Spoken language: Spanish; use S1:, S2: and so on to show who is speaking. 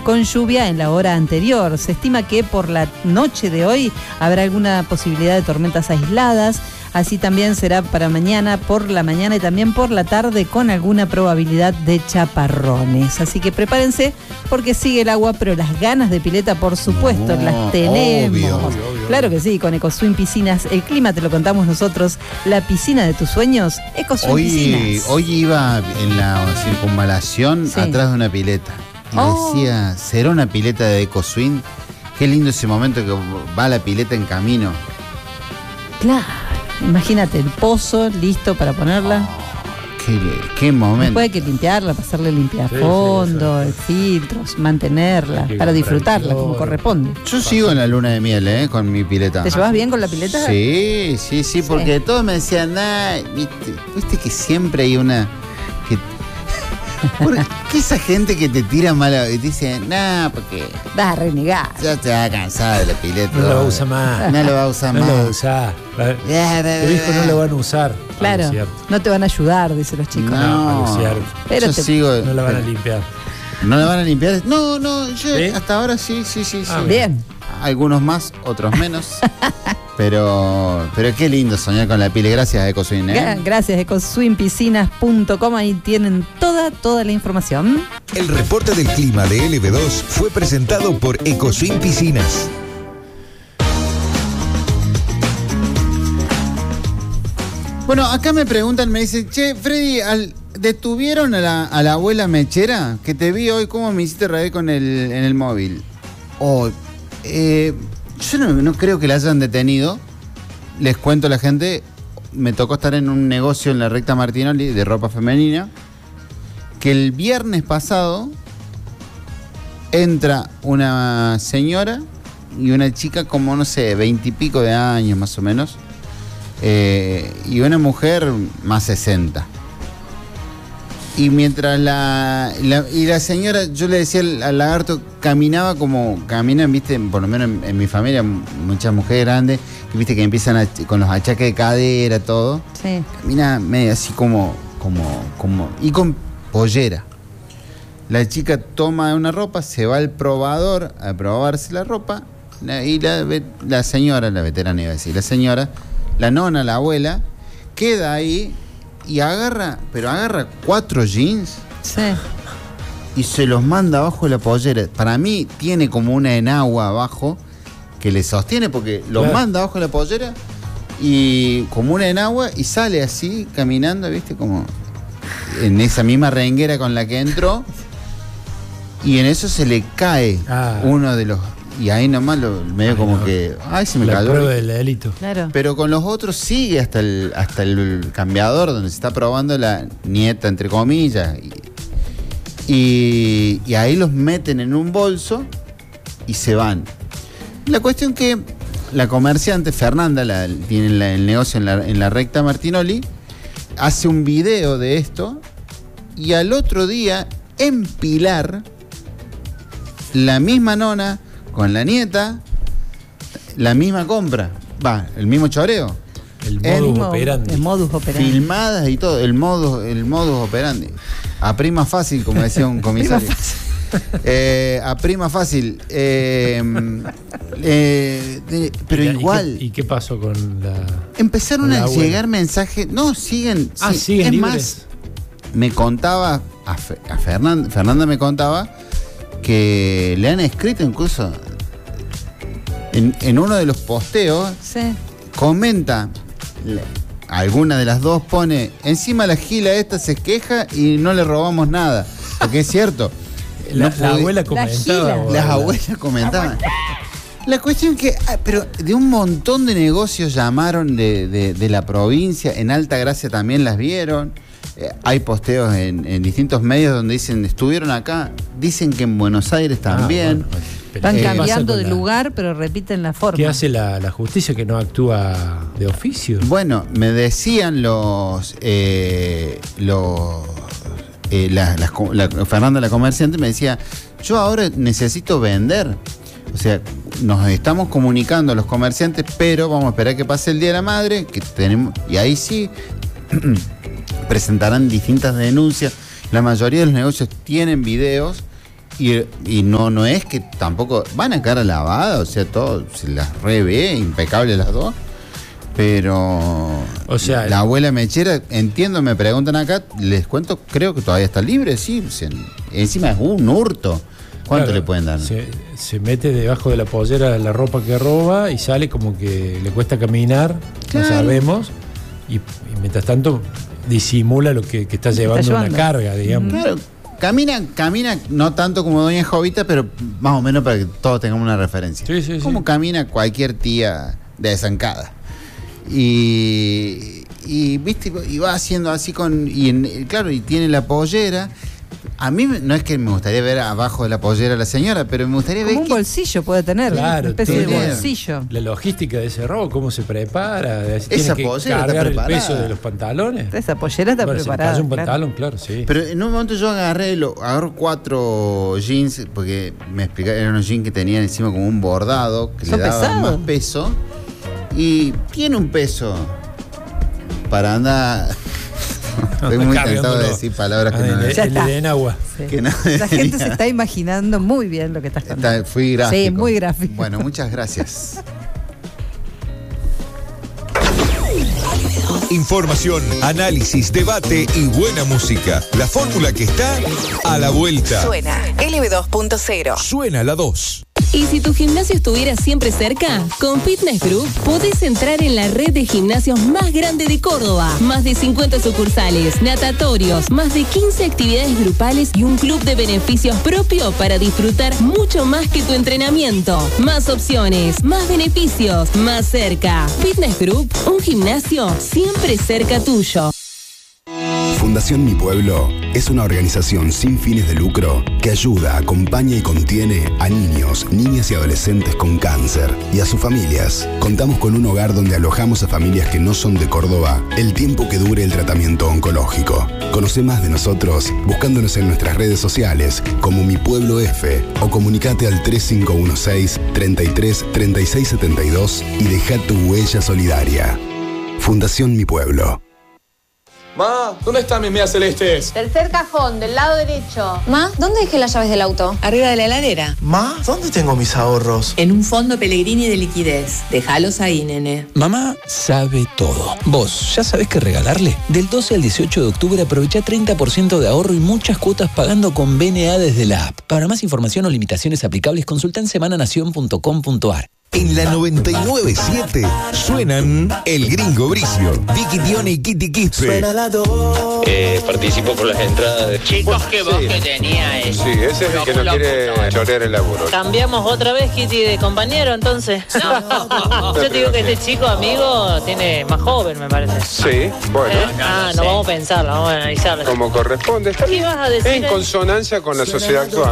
S1: con lluvia en la hora anterior. Se estima que por la noche de hoy habrá alguna posibilidad de tormentas aisladas. Así también será para mañana por la mañana y también por la tarde con alguna probabilidad de chaparrones. Así que prepárense porque sigue el agua, pero las ganas de pileta, por supuesto, las tenemos.
S2: Obvio.
S1: Claro que sí, con EcoSwim Piscinas. El clima te lo contamos nosotros. La piscina de tus sueños, EcoSwim Piscinas.
S2: Hoy iba en la circunvalación atrás de una pileta. Y decía, ¿será una pileta de EcoSwim? Qué lindo ese momento que va la pileta en camino.
S1: Claro. Imagínate el pozo listo para ponerla.
S2: Qué momento.
S1: Después hay que limpiarla, pasarle limpiafondo, filtros, mantenerla, para disfrutarla como corresponde.
S2: Yo sigo en la luna de miel, con mi pileta.
S1: ¿Te llevas bien con la pileta?
S2: Sí, porque todos me decían, viste que siempre hay una... ¿Por qué esa gente que te tira mala y te dice, porque
S1: vas a renegar?
S2: Ya te vas a cansar de la pileta.
S3: No lo va a usar más.
S2: No lo va a usar más.
S3: No lo va a usar. Tu hijo no lo van a usar.
S1: Claro, no te van a ayudar, dicen los chicos.
S3: No, es cierto.
S1: Pero
S3: no la van a limpiar.
S2: ¿No la van a limpiar? No, yo hasta ahora sí.
S1: Bien.
S2: Algunos más, otros menos. Pero qué lindo soñar con la pile. Gracias, EcoSwim.
S1: Gracias, ecoswimpiscinas.com. Ahí tienen toda la información.
S4: El reporte del clima de LB2 fue presentado por EcoSwim Piscinas.
S2: Bueno, acá me preguntan, me dicen, che, Freddy, ¿detuvieron a la abuela mechera? Que te vi hoy, ¿cómo me hiciste reír en el móvil? Yo no creo que la hayan detenido. Les cuento a la gente, me tocó estar en un negocio en la recta Martinoli de ropa femenina, que el viernes pasado entra una señora y una chica como, no sé, 20 y pico de años más o menos, y una mujer más 60. Y mientras la señora, yo le decía al lagarto, caminaba como caminan, viste, por lo menos en mi familia, muchas mujeres grandes, viste que empiezan con los achaques de cadera, todo.
S1: Sí.
S2: Camina medio así como y con pollera. La chica toma una ropa, se va al probador a probarse la ropa, y la señora, la veterana iba a decir, la nona, la abuela, queda ahí y agarra 4 jeans.
S1: Sí.
S2: Y se los manda abajo de la pollera. Para mí tiene como una enagua abajo que le sostiene, porque los manda abajo de la pollera y como una enagua, y sale así caminando, viste, como en esa misma renguera con la que entró, y en eso se le cae uno de los... Y ahí nomás medio como que... ¡Ay, se me cayó!
S3: La prueba del delito.
S1: Claro.
S2: Pero con los otros sigue hasta el cambiador, donde se está probando la nieta, entre comillas. Y ahí los meten en un bolso y se van. La cuestión que la comerciante, Fernanda, tiene el negocio en la recta Martinoli, hace un video de esto, y al otro día, en Pilar, la misma nona con la nieta, la misma compra, el mismo choreo.
S3: El modus operandi.
S2: Filmadas y todo, el modus operandi. A prima fácil, como decía un comisario. A prima fácil. Pero igual.
S3: ¿Y qué pasó con la...
S2: Empezaron a llegar mensajes. No, siguen.
S3: Siguen
S2: es
S3: libres.
S2: Más, me contaba, a Fernanda me contaba que le han escrito incluso en uno de los posteos.
S1: Sí.
S2: Comenta, alguna de las dos pone, encima la gila esta se queja y no le robamos nada. Porque es cierto.
S3: La abuela comentaba.
S2: Las abuelas comentaban. La cuestión es que, pero de un montón de negocios llamaron de la provincia, en Altagracia también las vieron. Hay posteos en distintos medios donde dicen, estuvieron acá, dicen que en Buenos Aires también.
S1: Están cambiando de lugar, pero repiten la forma.
S3: ¿Qué hace la justicia que no actúa de oficio?
S2: Bueno, me decían Fernanda, la comerciante, me decía, yo ahora necesito vender. O sea, nos estamos comunicando a los comerciantes, pero vamos a esperar que pase el Día de la Madre, que tenemos, y ahí sí presentarán distintas denuncias. La mayoría de los negocios tienen videos Y no es que tampoco van a cara lavada, o sea, todo se las revé, impecable las dos. Pero
S3: O sea,
S2: la abuela mechera, entiendo, me preguntan acá, les cuento, creo que todavía está libre, sí. Encima es un hurto. ¿Cuánto
S3: claro,
S2: le pueden dar?
S3: Se mete debajo de la pollera la ropa que roba y sale como que le cuesta caminar,
S2: Claro.
S3: no sabemos, y mientras tanto disimula lo que está llevando una carga, digamos.
S2: Claro, camina no tanto como Doña Jovita, pero más o menos para que todos tengamos una referencia.
S3: Sí.
S2: Como camina cualquier tía de desancada. Y viste, y va haciendo así claro, y tiene la pollera. A mí no es que me gustaría ver abajo de la pollera a la señora, pero me gustaría ver
S1: Como un bolsillo puede tener,
S3: Claro,
S1: una especie de
S2: tiene-
S1: bolsillo.
S3: La logística de ese robo, cómo se prepara, si
S2: Esa
S3: tiene que
S2: pollera está
S3: cargar el
S2: preparada.
S3: peso de los pantalones.
S1: Esa pollera está
S3: Bueno,
S1: preparada.
S3: se le cayó un
S1: claro.
S3: pantalón, claro, sí.
S2: Pero en un momento yo agarro 4 jeans, porque me explicaron, eran unos jeans que tenían encima como un bordado, que
S1: Son
S2: le daba
S1: pesados.
S2: más peso. Y tiene un peso para andar. Estoy muy tentado de decir palabras que no
S1: Ya está.
S3: en agua.
S1: Sí.
S2: que no
S1: La gente
S2: debería.
S1: se está imaginando muy bien lo que estás contando.
S2: Fui gráfico.
S1: Sí, muy gráfico.
S2: Bueno, muchas gracias.
S4: Información, análisis, debate y buena música. La fórmula que está a la vuelta.
S5: Suena LB2.0.
S4: Suena la 2.
S6: ¿Y si tu gimnasio estuviera siempre cerca? Con Fitness Group podés entrar en la red de gimnasios más grande de Córdoba. Más de 50 sucursales, natatorios, más de 15 actividades grupales y un club de beneficios propio para disfrutar mucho más que tu entrenamiento. Más opciones, más beneficios, más cerca. Fitness Group, un gimnasio siempre cerca tuyo.
S7: Fundación Mi Pueblo es una organización sin fines de lucro que ayuda, acompaña y contiene a niños, niñas y adolescentes con cáncer y a sus familias. Contamos con un hogar donde alojamos a familias que no son de Córdoba el tiempo que dure el tratamiento oncológico. Conoce más de nosotros buscándonos en nuestras redes sociales como Mi Pueblo F o comunicate al 3516 33 36 72 y deja tu huella solidaria. Fundación Mi Pueblo.
S8: Ma, ¿dónde están mis medias celestes?
S9: Tercer cajón, del lado derecho.
S10: Ma, ¿dónde dejé las llaves del auto?
S5: Arriba de la heladera.
S8: Ma, ¿dónde tengo mis ahorros?
S5: En un fondo Pellegrini de liquidez. Déjalos ahí, nene.
S11: Mamá sabe todo. ¿Vos ya sabés qué regalarle? Del 12 al 18 de octubre aprovecha 30% de ahorro y muchas cuotas pagando con BNA desde la app. Para más información o limitaciones aplicables, consulta en semananación.com.ar.
S4: En la 99.7 suenan El Gringo Bricio, Vicky Tione y Kitty Quispe.
S12: Participo por las entradas.
S13: Chicos, qué voz que tenía ese.
S12: Sí, ese es el que no quiere chorear el laburo.
S13: Cambiamos otra vez, Kitty, de compañero, entonces. Yo te digo que este chico, amigo, tiene más joven, me parece.
S12: Sí, bueno.
S13: No vamos a pensarlo, vamos a analizarlo.
S12: Como corresponde.
S13: ¿Qué ibas a decir?
S12: En consonancia con la sociedad actual.